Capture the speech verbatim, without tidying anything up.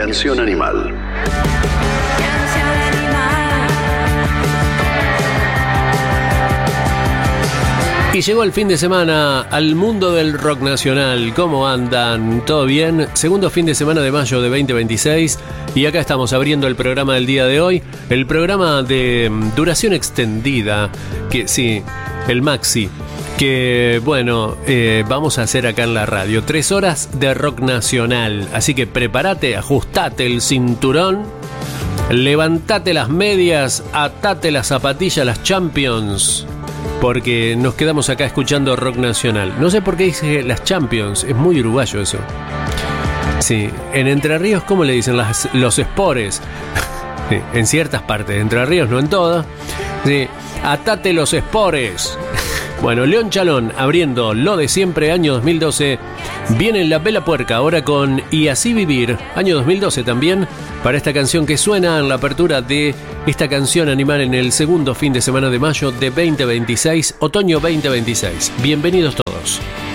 Canción Animal. Y llegó el fin de semana al mundo del rock nacional. ¿Cómo andan? ¿Todo bien? Segundo fin de semana de mayo de veinte veintiséis. Y acá estamos abriendo el programa del día de hoy. El programa de duración extendida. Que sí, el maxi. Que bueno, eh, vamos a hacer acá en la radio. Tres horas de rock nacional. Así que prepárate, ajustate el cinturón. Levantate las medias. Atate las zapatillas, las Champions. Porque nos quedamos acá escuchando rock nacional. No sé por qué dice las Champions, es muy uruguayo eso. Sí, en Entre Ríos, ¿cómo le dicen? Las, los espores. Sí, en ciertas partes de Entre Ríos, no en todas. Sí, atate los espores. Bueno, León Chalón abriendo Lo de Siempre, año dos mil doce. Viene La Vela Puerca ahora con Y Así Vivir, año dos mil doce también, para esta canción que suena en la apertura de esta canción animal en el segundo fin de semana de mayo de veinte veintiséis, otoño veinte veintiséis. Bienvenidos todos.